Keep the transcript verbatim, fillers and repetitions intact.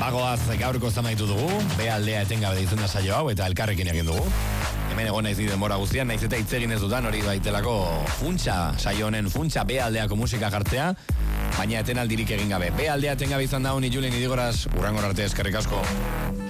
Bagoaz gaurko zamaitu dugu, be aldea etengabe deitzen da saio hau, eta elkarrekin egin dugu. Hemen egon naiz ni denbora guztian, naiz eta hitz egin ez dudan, hori daitelako funtsa, saio honen funtsa, be aldeako musika jartzea, baina etenaldirik egin gabe. Be aldea etengabe izan da honi Julien Idigoraz, urrangor arte eskerrik asko.